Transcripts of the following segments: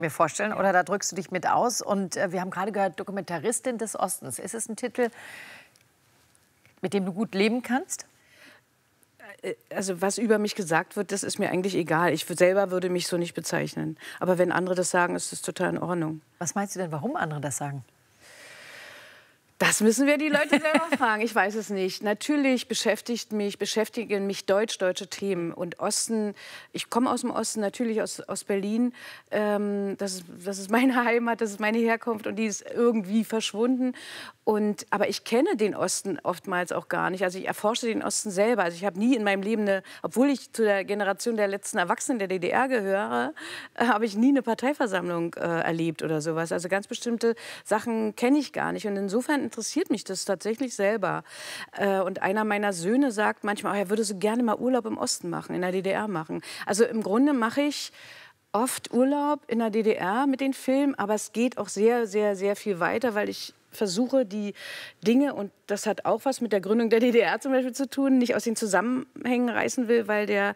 mir vorstellen. Oder da drückst du dich mit aus. Und wir haben gerade gehört, Dokumentaristin des Ostens. Ist es ein Titel, mit dem du gut leben kannst? Also was über mich gesagt wird, das ist mir eigentlich egal. Ich selber würde mich so nicht bezeichnen. Aber wenn andere das sagen, ist das total in Ordnung. Was meinst du denn, warum andere das sagen? Das müssen wir die Leute selber fragen. Ich weiß es nicht. Natürlich beschäftigen mich deutsche Themen. Und Osten, ich komme aus dem Osten, natürlich aus Berlin. Das ist meine Heimat, das ist meine Herkunft und die ist irgendwie verschwunden. Aber ich kenne den Osten oftmals auch gar nicht. Also ich erforsche den Osten selber. Also ich habe nie in meinem Leben, obwohl ich zu der Generation der letzten Erwachsenen der DDR gehöre, habe ich nie eine Parteiversammlung erlebt oder sowas. Also ganz bestimmte Sachen kenne ich gar nicht. Und insofern interessiert mich das tatsächlich selber. Und einer meiner Söhne sagt manchmal, er würde so gerne mal Urlaub im Osten machen, in der DDR machen. Also im Grunde mache ich oft Urlaub in der DDR mit den Filmen, aber es geht auch sehr, sehr, sehr viel weiter, weil ich versuche, die Dinge, und das hat auch was mit der Gründung der DDR zum Beispiel zu tun, nicht aus den Zusammenhängen reißen will, weil der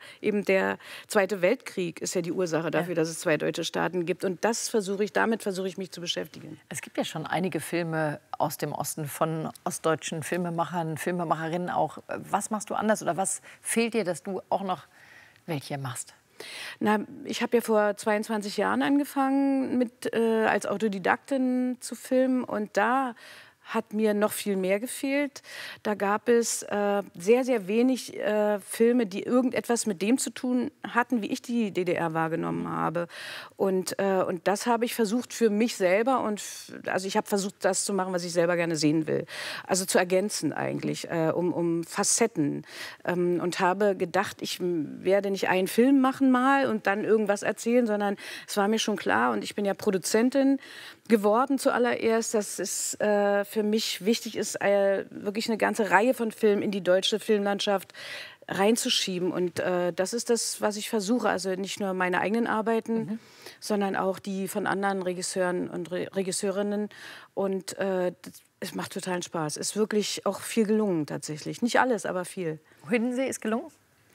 Zweite Weltkrieg ist ja die Ursache dafür, dass es zwei deutsche Staaten gibt. Und damit versuche ich mich zu beschäftigen. Es gibt ja schon einige Filme aus dem Osten von ostdeutschen Filmemachern, Filmemacherinnen auch. Was machst du anders oder was fehlt dir, dass du auch noch welche machst? Na, ich habe ja vor 22 Jahren angefangen, als Autodidaktin zu filmen. Und da hat mir noch viel mehr gefehlt. Da gab es sehr, sehr wenig Filme, die irgendetwas mit dem zu tun hatten, wie ich die DDR wahrgenommen habe. Und das habe ich versucht für mich selber. Also ich habe versucht, das zu machen, was ich selber gerne sehen will. Also zu ergänzen eigentlich, um Facetten. Und habe gedacht, ich werde nicht einen Film machen mal und dann irgendwas erzählen, sondern es war mir schon klar. Und ich bin ja Produzentin geworden zuallererst, dass es für mich wichtig ist, wirklich eine ganze Reihe von Filmen in die deutsche Filmlandschaft reinzuschieben. Und das ist das, was ich versuche. Also nicht nur meine eigenen Arbeiten, sondern auch die von anderen Regisseuren und Regisseurinnen. Und es macht totalen Spaß. Ist wirklich auch viel gelungen tatsächlich. Nicht alles, aber viel. Hiddensee ist gelungen?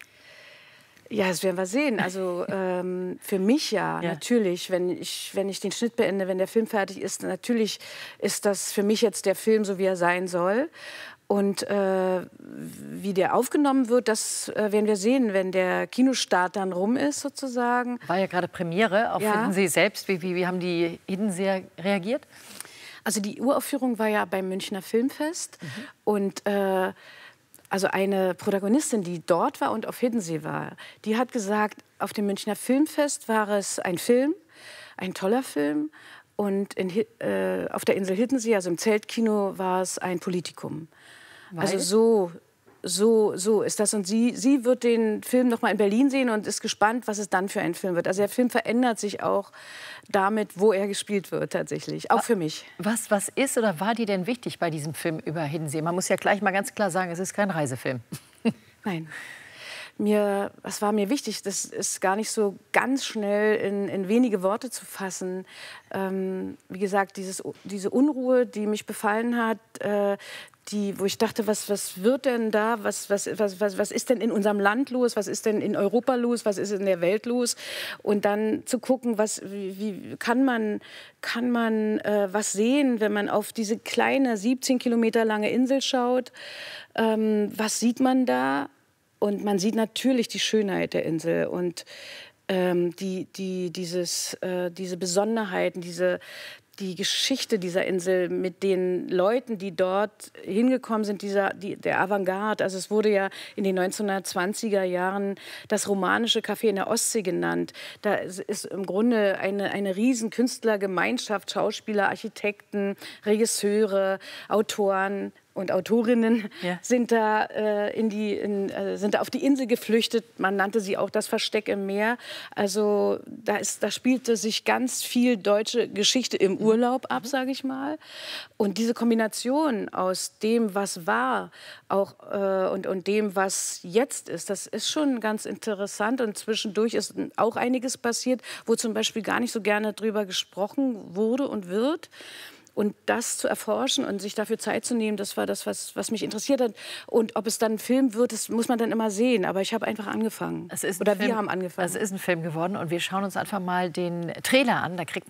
Ja, das werden wir sehen. Also für mich ja, natürlich, wenn ich den Schnitt beende, wenn der Film fertig ist, natürlich ist das für mich jetzt der Film, so wie er sein soll. Und wie der aufgenommen wird, das werden wir sehen, wenn der Kinostart dann rum ist, sozusagen. War ja gerade Premiere auf Hiddensee selbst. Wie haben die Hiddenseer reagiert? Also die Uraufführung war ja beim Münchner Filmfest. Und also eine Protagonistin, die dort war und auf Hiddensee war, die hat gesagt, auf dem Münchner Filmfest war es ein Film, ein toller Film. Und auf der Insel Hiddensee, also im Zeltkino, war es ein Politikum. Weil? Also so ist das. Und sie wird den Film noch mal in Berlin sehen und ist gespannt, was es dann für ein Film wird. Also der Film verändert sich auch damit, wo er gespielt wird, tatsächlich. Auch für mich. Was ist oder war dir denn wichtig bei diesem Film über Hiddensee? Man muss ja gleich mal ganz klar sagen, es ist kein Reisefilm. Nein. Was war mir wichtig, das ist gar nicht so ganz schnell in wenige Worte zu fassen. Wie gesagt, diese Unruhe, die mich befallen hat, wo ich dachte, was wird denn da, was ist denn in unserem Land los, was ist denn in Europa los, was ist in der Welt los? Und dann zu gucken, wie kann man was sehen, wenn man auf diese kleine, 17 Kilometer lange Insel schaut? Was sieht man da? Und man sieht natürlich die Schönheit der Insel und diese Besonderheiten, die Geschichte dieser Insel mit den Leuten, die dort hingekommen sind, der Avantgarde. Also es wurde ja in den 1920er Jahren das romanische Café in der Ostsee genannt. Da ist im Grunde eine riesen Künstlergemeinschaft, Schauspieler, Architekten, Regisseure, Autoren und Autorinnen sind da auf die Insel geflüchtet. Man nannte sie auch das Versteck im Meer. Also da spielte sich ganz viel deutsche Geschichte im Urlaub ab, sage ich mal. Und diese Kombination aus dem, was war, auch und dem, was jetzt ist, das ist schon ganz interessant. Und zwischendurch ist auch einiges passiert, wo zum Beispiel gar nicht so gerne drüber gesprochen wurde und wird. Und das zu erforschen und sich dafür Zeit zu nehmen, das war das, was mich interessiert hat. Und ob es dann ein Film wird, das muss man dann immer sehen. Aber ich habe einfach angefangen. Wir haben angefangen. Es ist ein Film geworden und wir schauen uns einfach mal den Trailer an. Da kriegt